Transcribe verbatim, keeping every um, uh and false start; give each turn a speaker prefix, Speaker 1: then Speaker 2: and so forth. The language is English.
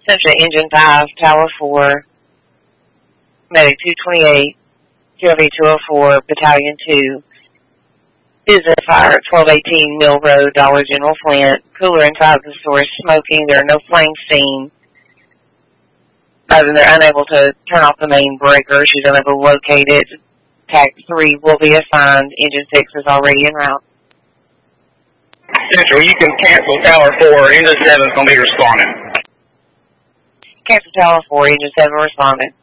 Speaker 1: Central Engine five, Tower four, Medic two twenty-eight, Q L V two oh four, Battalion two, Business Fire at twelve eighteen Mill Road, Dollar General Flint, cooler inside the store smoking, there are no flames seen. Other than they're unable to turn off the main breaker, she's unable to locate it. Tac three will be assigned, Engine six is already en route.
Speaker 2: Central, you can cancel Tower four, Engine seven is going to be responding.
Speaker 1: Cancel Tower four, Engine seven responding.